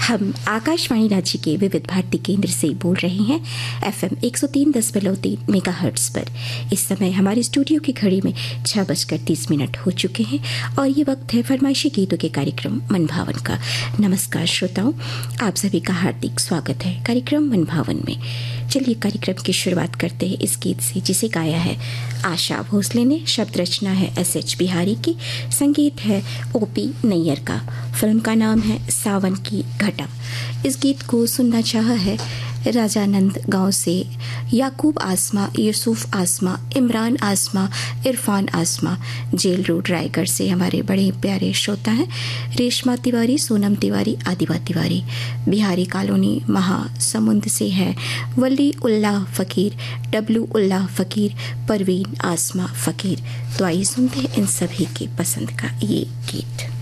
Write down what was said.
हम आकाशवाणी रांची के विविध भारती केंद्र से बोल रहे हैं FM 103.3 मेगाहर्ट्ज पर। इस समय हमारे स्टूडियो की घड़ी में 6:30 हो चुके हैं और ये वक्त है फरमाइशी गीतों के कार्यक्रम मन भावन का। नमस्कार श्रोताओं, आप सभी का हार्दिक स्वागत है कार्यक्रम मन भावन में। चलिए कार्यक्रम की शुरुआत करते हैं इस गीत से, जिसे गाया है आशा भोसले ने। शब्द रचना है SH बिहारी की, संगीत है OP नैयर का। फिल्म का नाम है सावन की घटा। इस गीत को सुनना चाहा है राजानंद गांव से याकूब आसमा, यूसुफ आसमा, इमरान आसमा, इरफान आसमा। जेल रोड रायगढ़ से हमारे बड़े प्यारे श्रोता हैं रेशमा तिवारी, सोनम तिवारी, आदिवा तिवारी। बिहारी कॉलोनी महासमुंद से है वली उल्लाह फ़कीर, डब्लू उल्लाह फ़कीर, परवीन आसमा फ़कीर। तो आइए सुनते हैं इन सभी की पसंद का ये गीत।